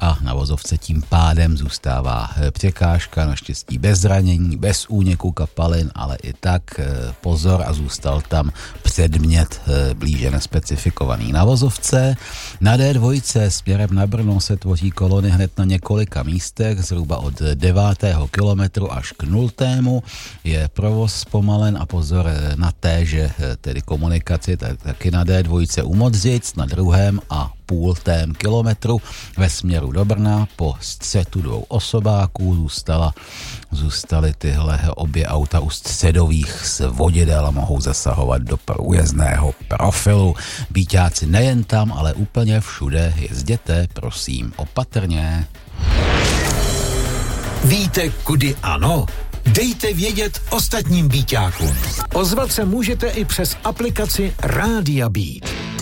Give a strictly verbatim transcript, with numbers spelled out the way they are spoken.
a na vozovce tím pádem zůstává překážka, naštěstí bez zranění, bez úniku kapalin, ale i tak pozor a zůstal tam předmět blíže nespecifikovaný. Na vozovce na dé dva směrem na Brno se tvoří kolony hned na několika místech, zhruba od devátého kilometru až k nultému je provoz zpomalen a pozor na té, že tedy komunikaci taky na dé dva u Modřic na druhém a půltém kilometru ve směru do Brna po střetu dvou osobáků zůstala, zůstaly tyhle obě auta u středových svodidel a mohou zasahovat do průjezdného profilu. Bíťáci nejen tam, ale úplně všude jezděte, prosím, opatrně. Víte, kudy ano? Dejte vědět ostatním Bíťákům. Ozvat se můžete i přes aplikaci Rádia Beat.